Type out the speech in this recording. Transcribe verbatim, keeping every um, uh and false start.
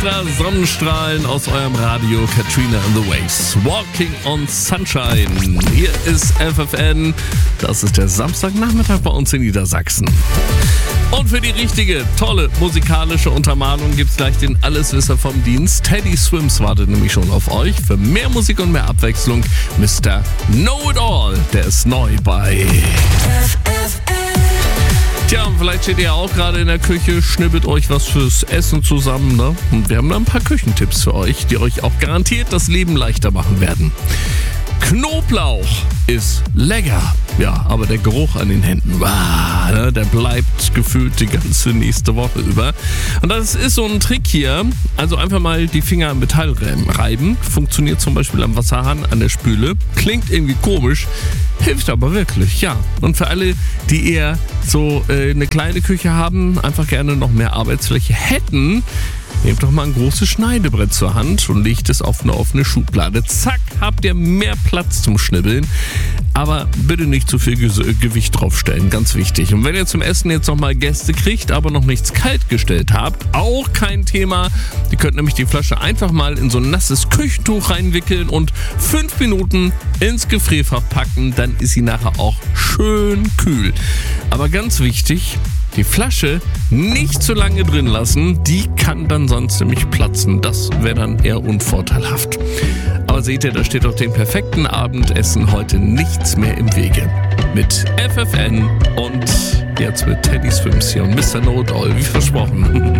Extra Sonnenstrahlen aus eurem Radio Katrina and the Waves. Walking on Sunshine. Hier ist F F N. Das ist der Samstagnachmittag bei uns in Niedersachsen. Und für die richtige, tolle musikalische Untermalung gibt's gleich den Alleswisser vom Dienst. Teddy Swims wartet nämlich schon auf euch. Für mehr Musik und mehr Abwechslung Mister Know-It-All. Der ist neu bei F F N. Tja, und vielleicht steht ihr ja auch gerade in der Küche, schnippelt euch was fürs Essen zusammen, ne? Und wir haben da ein paar Küchentipps für euch, die euch auch garantiert das Leben leichter machen werden. Knoblauch ist lecker, ja, aber der Geruch an den Händen, wow, ne, der bleibt gefühlt die ganze nächste Woche über. Und das ist so ein Trick hier, also einfach mal die Finger am Metall reiben, funktioniert zum Beispiel am Wasserhahn, an der Spüle, klingt irgendwie komisch, hilft aber wirklich, ja. Und für alle, die eher so äh, eine kleine Küche haben, einfach gerne noch mehr Arbeitsfläche hätten, nehmt doch mal ein großes Schneidebrett zur Hand und legt es auf eine offene Schublade. Zack, habt ihr mehr Platz zum Schnibbeln. Aber bitte nicht zu viel Ge- Gewicht draufstellen, ganz wichtig. Und wenn ihr zum Essen jetzt nochmal Gäste kriegt, aber noch nichts kalt gestellt habt, auch kein Thema. Ihr könnt nämlich die Flasche einfach mal in so ein nasses Küchentuch reinwickeln und fünf Minuten ins Gefrierfach packen. Dann ist sie nachher auch schön kühl. Aber ganz wichtig, die Flasche nicht zu lange drin lassen, die kann dann sonst nämlich platzen. Das wäre dann eher unvorteilhaft. Aber seht ihr, da steht auf dem perfekten Abendessen heute nichts mehr im Wege. Mit F F N und jetzt mit Teddy Swims hier und Mister Know-It-All, wie versprochen.